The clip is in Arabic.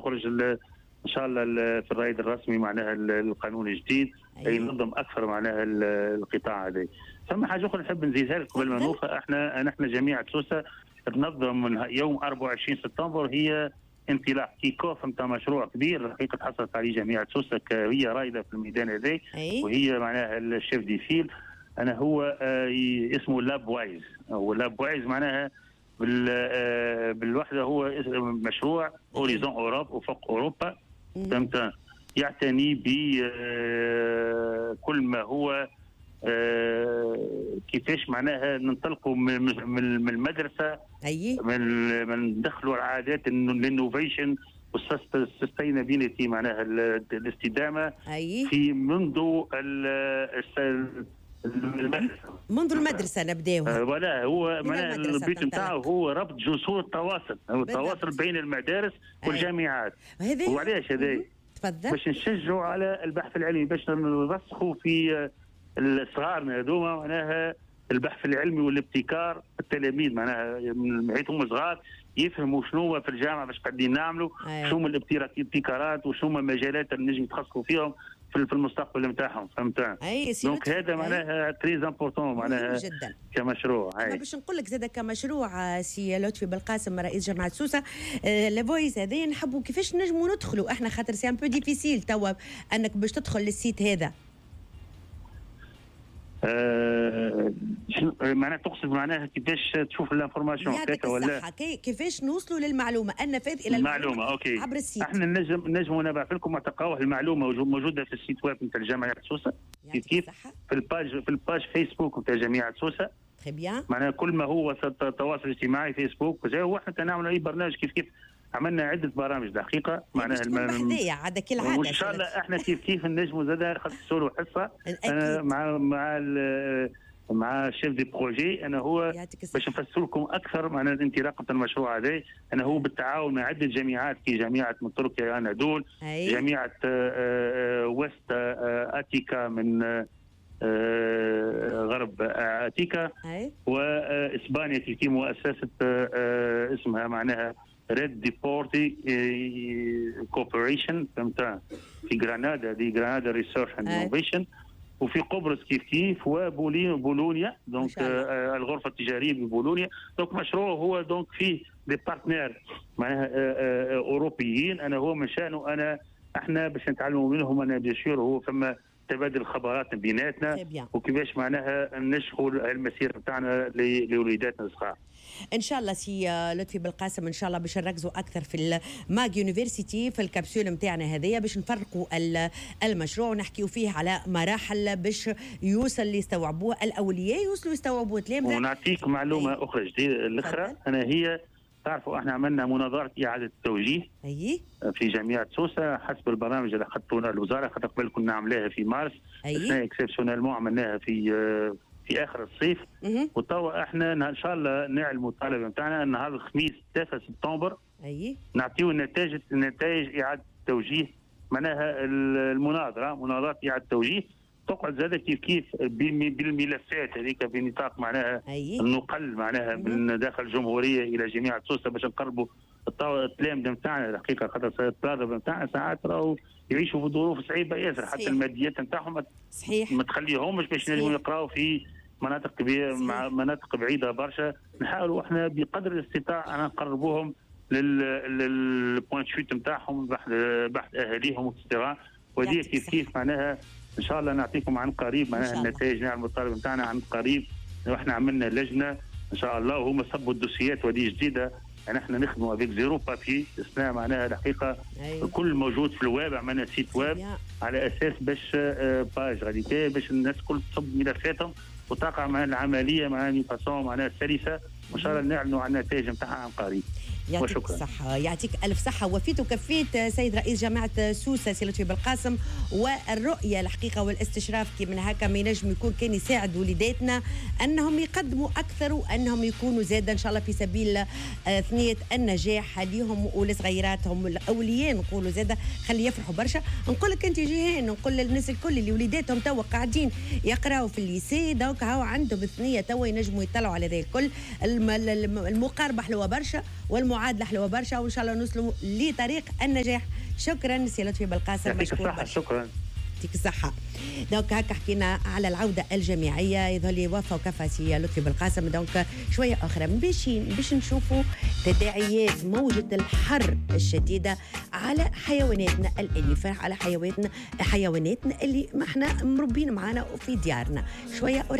يخرج ان شاء الله في الرائد الرسمي معناها القانون الجديد ينظم اكثر معناها القطاع هذا. ثم حاجه اخرى نحب نزيدها لك قبل ما نوفى. احنا جميع سوسه تنظم من يوم 24 سبتمبر هي انطلاق كيك اوف نتاع مشروع كبير الحقيقه تحصلت عليه جميع سوسه، هي رائده في الميدان هذا وهي معناها الشيف دي فيل. انا هو اسمه لاب وايز. هو لاب وايز معناها بالوحده هو مشروع اوريزون اوروب وفوق اوروبا، فهمت، يعتني بكل ما هو كيفاش معناها ننطلقوا من المدرسه من ندخلوا العادات الانوفيشن والسستينابيلتي معناها الاستدامه في منذ المدرسه نبداوها. ولا هو معناها البيت نتاعو هو ربط جسور التواصل، هو التواصل بين المدارس والجامعات. وعلاش هذا؟ تفضل. باش نشجعوا على البحث العلمي، باش نرسخوا في الصغار هذوما معناها البحث العلمي والابتكار. التلاميذ معناها من حيث هم صغار يفهموا شنو في الجامعه باش قاعدين نعملوا، شنو الابتكارات وشنو المجالات اللي نجم يتخصصوا فيهم في المستقبل نتاعهم، فهمت؟ دونك هذا معناها تري امبورتون معناها جدا كمشروع. انا باش نقول لك زاد كمشروع سي لطفي بالقاسم رئيس جامعه سوسه لافويس هذايا نحبوا كيفاش نجموا ندخلوا احنا، خاطر سي ان بو ديفيسيل توا انك باش تدخل للسيت هذا. معناها تقصد معناها كيفاش تشوف الانفورماسيون هكاك ولا كيفاش نوصلوا للمعلومه النفاذ الى المعلومه اوكي عبر السيت؟ احنا نجموا نبعث لكم تلقاوه المعلومه موجوده في السيت ويب نتاع جامعه سوسه، كيف في الباج فيسبوك نتاع جامعه سوسه. تري بيان. معناها كل ما هو تواصل اجتماعي فيسبوك واحنا نعملوا اي برنامج كيف عملنا عده برامج دقيقه معناها بحذيه عاد كالعاده. وان شاء الله احنا كيف نجموا زاد نخصصوا له حصه مع شيف دي بروجي. انا هو باش نفسر لكم اكثر معناها انطلاقه المشروع هذا. انا هو بالتعاون مع عده جامعات في جامعه من تركيا انادول، جامعه وست اتيكا من غرب اتيكا، واسبانيا في مؤسسه اسمها معناها ريد ديبورتي كوبريشن، فهمت، في غرناطه دي غرناطه ريسيرش اند انوفيشن، وفي قبرص كيف وبولونيا دونك الغرفه التجاريه ببولونيا. دونك مشروع هو دونك فيه دي بارتنير معناها اوروبيين. انا هو من شانه احنا باش نتعلموا منهم. انا بيشير هو فما تبادل الخبرات بيناتنا وكيفاش معناها نشحوا المسيره بتاعنا لوليداتنا الصغار. ان شاء الله سي لطفي بالقاسم ان شاء الله باش نركزوا اكثر في الماج يونيفرسيتي في الكبسول نتاعنا هذيا باش نفرقوا المشروع ونحكيوا فيه على مراحل باش يوصل اللي يستوعبوه الاولياء يوصلوا يستوعبوه تلامذه. ونعطيك معلومه اخرى جديده الاخرى. انا هي تعرفوا احنا عملنا مناظره اعاده التوجيه في جامعه سوسه حسب البرامج اللي خطونا الوزاره، خاطر قبل كنا عاملاها في مارس، احنا اكسبسيونيلمون عملناها في اخر الصيف. وتوا احنا ان شاء الله نعلموا الطلبه نتاعنا النهار الخميس 3 سبتمبر نعطيو نتائج اعاده التوجيه معناها المناظره اعاده التوجيه. تقعد زاد كيف بالملفات هذيك بنطاق معناها النقل معناها من داخل الجمهوريه الى جامعه سوسه باش نقربوا التلامذه نتاعنا. الحقيقه خاطر الطلبه نتاعنا ساعات راهو يعيشوا في ظروف صعيبه ياسر، حتى الماديات نتاعهم ما تخليهمش باش ينجموا يقراوا في مناطق كبيره مع مناطق بعيده برشا. نحاولوا احنا بقدر الاستطاعه ان نقربوهم للبوينت شوت نتاعهم بحث اهاليهم وكذا. ودي كيف معناها ان شاء الله نعطيكم عن قريب معناها النتائج نعلم الطالب نتاعنا عن قريب. واحنا عملنا لجنه ان شاء الله وهما صبوا الدوسيات ودي جديده. يعني احنا نخدموا افيك زيرو بابي اثناء معناها الحقيقه كل موجود في الويب. عملنا سيت ويب على اساس باش باج غاديكي باش الناس كل تصب ملفاتهم وتقع معنا العمليه معناها فاسون معناها سلسه. وان شاء الله نعلنوا عن النتائج نتاعها عن قريب. يعطيك الصحة، يعطيك ألف صحة. وفيت وكفيت سيد رئيس جامعة سوسة سي لطفي بالقاسم، والرؤية الحقيقة والاستشراف كي من هكا ما ينجم يكون كان يساعد وليداتنا أنهم يقدموا أكثر وأنهم يكونوا زادة إن شاء الله في سبيل ثنية النجاح ليهم ولصغيراتهم الأولياء. نقولوا زادة خلي يفرحوا برشا. نقول لك أنت جيهان، نقول للناس الكل اللي وليداتهم توا قاعدين يقراوا في الليسي دوك هاو عندهم ثنية توا ينجموا يطلعوا على ذا الكل. المقاربة حلوة برشا والمعادله حلوه برشا، وان شاء الله نوصلوا لطريق النجاح. شكرا سي لطفي بالقاسم. يعطيك الصحه. شكرا. يعطيك الصحة. دونك هكا حكينا على العودة الجامعية، يظهر لي وفا وكفى سي لطفي بالقاسم. دونك شوية أخرى باش نشوفوا تداعيات موجة الحر الشديدة على حيواناتنا الأليفة، على حيواناتنا اللي ما احنا مربين معانا في ديارنا. شوية